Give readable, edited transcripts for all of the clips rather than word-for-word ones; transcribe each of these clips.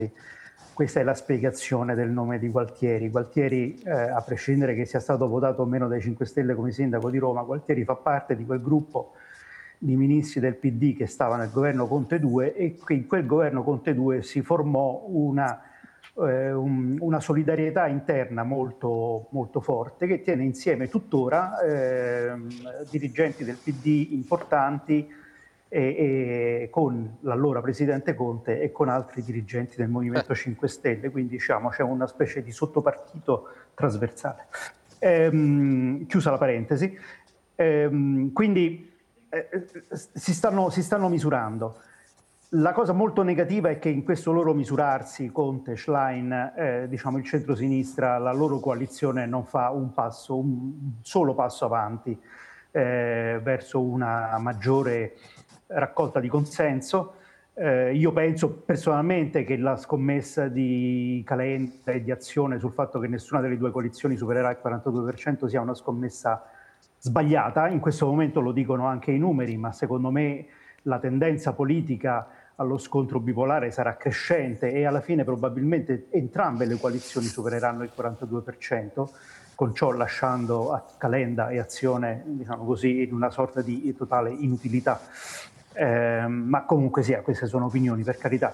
Questa è la spiegazione del nome di Gualtieri. Gualtieri, a prescindere che sia stato votato o meno dai 5 Stelle come sindaco di Roma, Gualtieri fa parte di quel gruppo di ministri del PD che stava nel governo Conte 2 e che in quel governo Conte 2 si formò una solidarietà interna molto, molto forte che tiene insieme tuttora dirigenti del PD importanti e con l'allora presidente Conte e con altri dirigenti del Movimento 5 Stelle, quindi diciamo c'è una specie di sottopartito trasversale. Chiusa la parentesi, quindi si stanno misurando. La cosa molto negativa è che in questo loro misurarsi, Conte, Schlein, diciamo il centrosinistra, la loro coalizione non fa un solo passo avanti verso una maggiore raccolta di consenso. Io penso personalmente che la scommessa di Calenda e di Azione sul fatto che nessuna delle due coalizioni supererà il 42% sia una scommessa sbagliata. In questo momento lo dicono anche i numeri, ma secondo me la tendenza politica allo scontro bipolare sarà crescente e alla fine probabilmente entrambe le coalizioni supereranno il 42%, con ciò lasciando a Calenda e Azione, diciamo così, in una sorta di totale inutilità. Ma comunque sia, queste sono opinioni, per carità.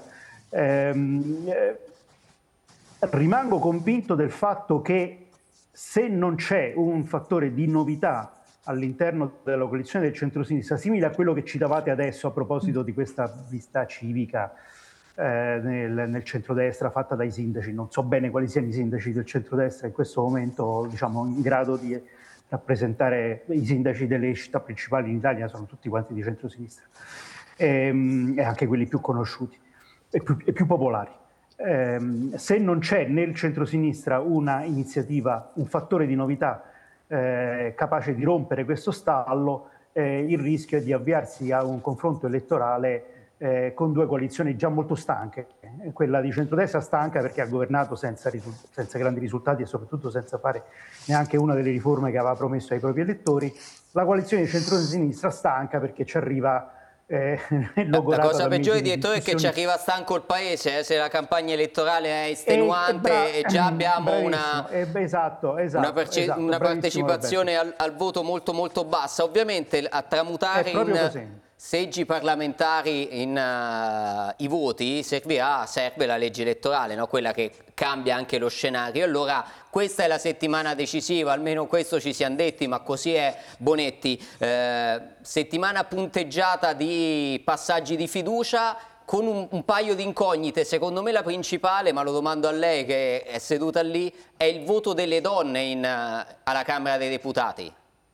Rimango convinto del fatto che se non c'è un fattore di novità all'interno della coalizione del centrosinistra, simile a quello che citavate adesso a proposito di questa visita civica nel centrodestra fatta dai sindaci, non so bene quali siano i sindaci del centrodestra in questo momento, diciamo, in grado di rappresentare i sindaci delle città principali in Italia, sono tutti quanti di centrosinistra, e anche quelli più conosciuti e più popolari. Se non c'è nel centrosinistra una iniziativa, un fattore di novità capace di rompere questo stallo, il rischio è di avviarsi a un confronto elettorale con due coalizioni già molto stanche. Quella di centrodestra stanca perché ha governato senza grandi risultati e soprattutto senza fare neanche una delle riforme che aveva promesso ai propri elettori. La coalizione di centrosinistra stanca perché ci arriva la cosa peggiore dietro è che ci arriva stanco il paese, se la campagna elettorale è estenuante e già abbiamo una partecipazione al voto molto molto bassa. Ovviamente a tramutare in seggi parlamentari in i voti serve la legge elettorale, no? Quella che cambia anche lo scenario. Allora questa è la settimana decisiva, almeno questo ci siamo detti, ma così è, Bonetti. Settimana punteggiata di passaggi di fiducia con un paio di incognite. Secondo me la principale, ma lo domando a lei che è seduta lì, è il voto delle donne alla Camera dei Deputati.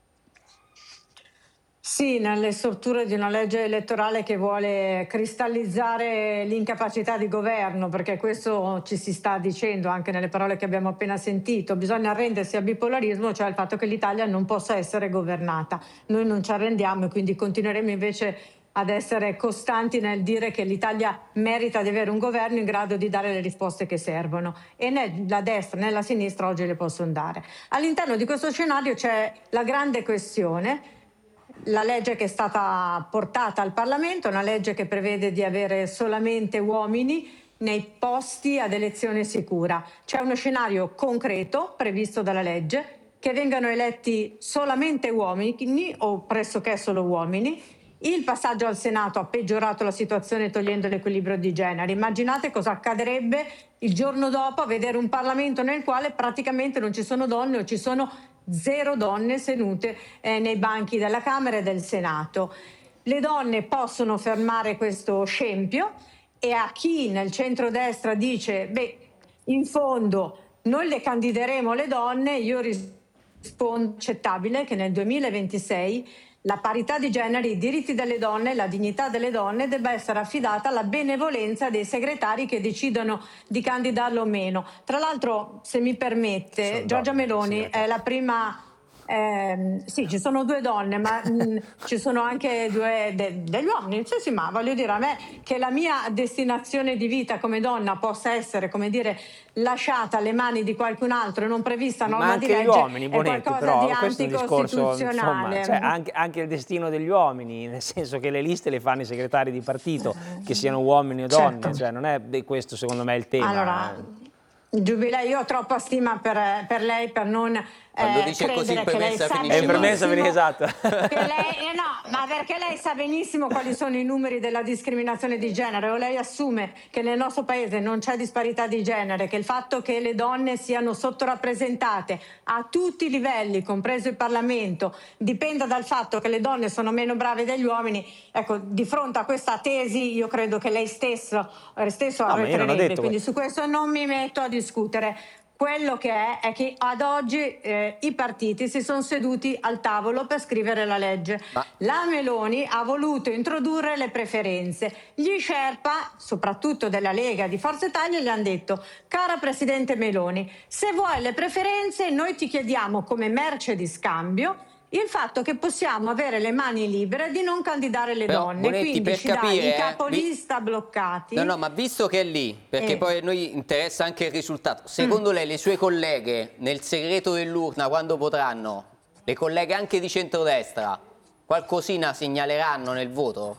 Sì, nelle strutture di una legge elettorale che vuole cristallizzare l'incapacità di governo, perché questo ci si sta dicendo anche nelle parole che abbiamo appena sentito. Bisogna arrendersi al bipolarismo, cioè al fatto che l'Italia non possa essere governata. Noi non ci arrendiamo e quindi continueremo invece ad essere costanti nel dire che l'Italia merita di avere un governo in grado di dare le risposte che servono, e né la destra né la sinistra oggi le possono dare. All'interno di questo scenario c'è la grande questione, la legge che è stata portata al Parlamento, una legge che prevede di avere solamente uomini nei posti ad elezione sicura. C'è uno scenario concreto previsto dalla legge, che vengano eletti solamente uomini o pressoché solo uomini. Il passaggio al Senato ha peggiorato la situazione togliendo l'equilibrio di genere. Immaginate cosa accadrebbe il giorno dopo a vedere un Parlamento nel quale praticamente non ci sono donne o ci sono 0 donne sedute nei banchi della Camera e del Senato. Le donne possono fermare questo scempio, e a chi nel centrodestra dice beh, in fondo noi le candideremo le donne, io rispondo accettabile che nel 2026 la parità di genere, i diritti delle donne, la dignità delle donne debba essere affidata alla benevolenza dei segretari che decidono di candidarlo o meno. Tra l'altro, se mi permette, Giorgia Meloni è la prima Sì, ci sono 2 donne, ma ci sono anche degli uomini. Sì, ma voglio dire, a me che la mia destinazione di vita come donna possa essere, come dire, lasciata alle mani di qualcun altro e non prevista norma di legge, gli uomini, è Bonetti, qualcosa di però questo è un discorso, insomma, anticostituzionale. cioè anche il destino degli uomini, nel senso che le liste le fanno i segretari di partito, che siano uomini o donne, Certo. cioè non è questo secondo me il tema. Allora, Giubilei, io ho troppa stima per lei per non quando dice così in credere che lei premessa sa finisce in premessa male. esatto. Che lei, no, ma perché lei sa benissimo quali sono i numeri della discriminazione di genere, o lei assume che nel nostro paese non c'è disparità di genere, che il fatto che le donne siano sottorappresentate a tutti i livelli, compreso il Parlamento, dipenda dal fatto che le donne sono meno brave degli uomini. Ecco, di fronte a questa tesi io credo che lei stesso arretrerebbe, quindi su questo non mi metto a discutere. Quello che è che ad oggi i partiti si sono seduti al tavolo per scrivere la legge. La Meloni ha voluto introdurre le preferenze. Gli Sherpa, soprattutto della Lega, di Forza Italia, gli hanno detto: cara Presidente Meloni, se vuoi le preferenze noi ti chiediamo come merce di scambio il fatto che possiamo avere le mani libere di non candidare le donne. Bonetti, quindi per ci capire, dai i capolista bloccati. No, ma visto che è lì, perché poi a noi interessa anche il risultato, secondo lei le sue colleghe nel segreto dell'urna, quando potranno, le colleghe anche di centrodestra, qualcosina segnaleranno nel voto?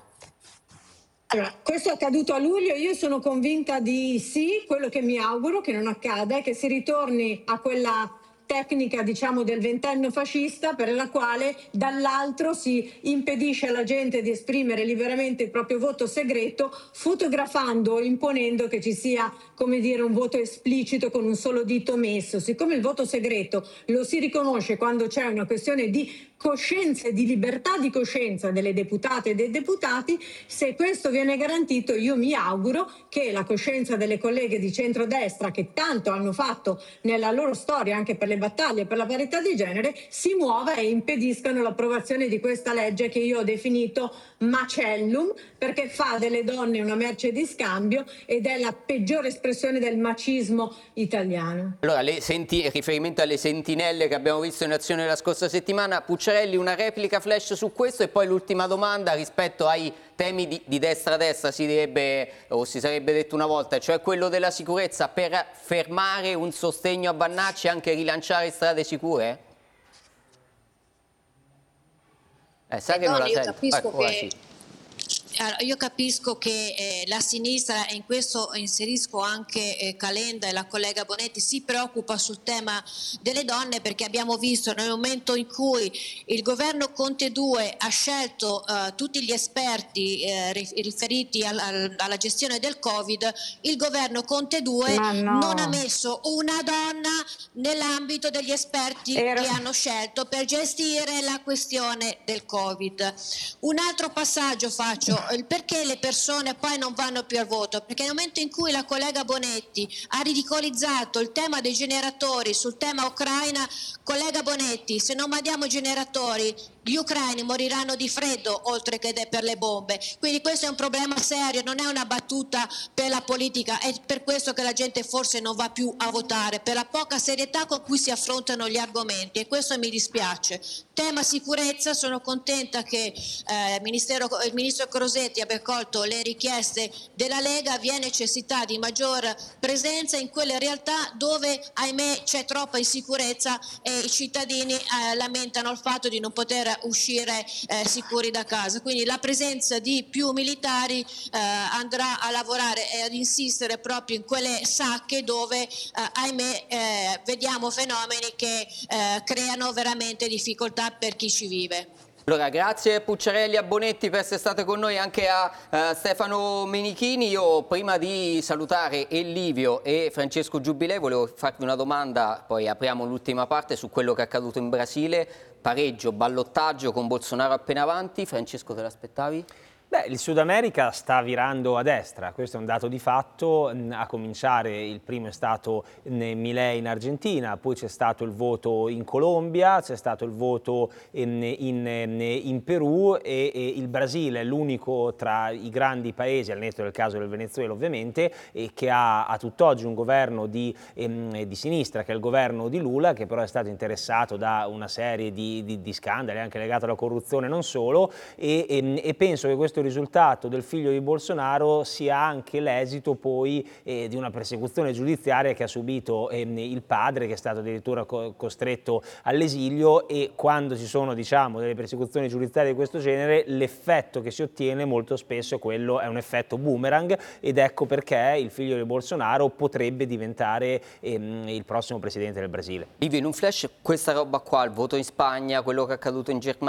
Allora, questo è accaduto a luglio, io sono convinta di sì. Quello che mi auguro che non accada è che si ritorni a quella tecnica, diciamo, del ventennio fascista, per la quale dall'altro si impedisce alla gente di esprimere liberamente il proprio voto segreto, fotografando o imponendo che ci sia, come dire, un voto esplicito con un solo dito messo. Siccome il voto segreto lo si riconosce quando c'è una questione di coscienza e di libertà di coscienza delle deputate e dei deputati, se questo viene garantito, io mi auguro che la coscienza delle colleghe di centrodestra, che tanto hanno fatto nella loro storia anche per le battaglie per la parità di genere, si muova e impediscano l'approvazione di questa legge che io ho definito macellum, perché fa delle donne una merce di scambio ed è la peggiore espressione del macismo italiano. Allora, riferimento alle sentinelle che abbiamo visto in azione la scorsa settimana, Pucciarelli, una replica flash su questo, e poi l'ultima domanda rispetto ai temi di destra-destra, si direbbe, o si sarebbe detto una volta, cioè quello della sicurezza, per fermare un sostegno a Vannacci e anche rilanciare strade sicure? Sa che non la sento. Io capisco che la sinistra, e in questo inserisco anche Calenda e la collega Bonetti, si preoccupa sul tema delle donne, perché abbiamo visto nel momento in cui il governo Conte 2 ha scelto tutti gli esperti riferiti alla gestione del Covid, il governo Conte 2 non ha messo una donna nell'ambito degli esperti che hanno scelto per gestire la questione del Covid. Un altro passaggio faccio. Perché le persone poi non vanno più al voto? Perché nel momento in cui la collega Bonetti ha ridicolizzato il tema dei generatori sul tema Ucraina, collega Bonetti, se non mandiamo i generatori gli ucraini moriranno di freddo oltre che per le bombe. Quindi questo è un problema serio, non è una battuta per la politica, è per questo che la gente forse non va più a votare, per la poca serietà con cui si affrontano gli argomenti, e questo mi dispiace. Tema sicurezza, sono contenta che il ministro Crosetti abbia accolto le richieste della Lega. Vi è necessità di maggior presenza in quelle realtà dove, ahimè, c'è troppa insicurezza e i cittadini lamentano il fatto di non poter uscire sicuri da casa. Quindi la presenza di più militari andrà a lavorare e ad insistere proprio in quelle sacche dove, ahimè, vediamo fenomeni che creano veramente difficoltà per chi ci vive. Allora, grazie Pucciarelli, a Bonetti per essere state con noi, anche a Stefano Menichini. Io prima di salutare Livio e Francesco Giubilei volevo farvi una domanda, poi apriamo l'ultima parte su quello che è accaduto in Brasile. Pareggio, ballottaggio con Bolsonaro appena avanti. Francesco, te l'aspettavi? Beh, il Sud America sta virando a destra, questo è un dato di fatto, a cominciare il primo è stato Milei in Argentina, poi c'è stato il voto in Colombia, c'è stato il voto in Perù e il Brasile è l'unico tra i grandi paesi, al netto del caso del Venezuela ovviamente, che ha a tutt'oggi un governo di sinistra, che è il governo di Lula, che però è stato interessato da una serie di scandali anche legati alla corruzione, non solo, e penso che questo risultato del figlio di Bolsonaro sia anche l'esito poi di una persecuzione giudiziaria che ha subito il padre, che è stato addirittura costretto all'esilio, e quando ci sono, diciamo, delle persecuzioni giudiziarie di questo genere, l'effetto che si ottiene molto spesso è un effetto boomerang, ed ecco perché il figlio di Bolsonaro potrebbe diventare il prossimo presidente del Brasile. Livio, in un flash questa roba qua, il voto in Spagna, quello che è accaduto in Germania,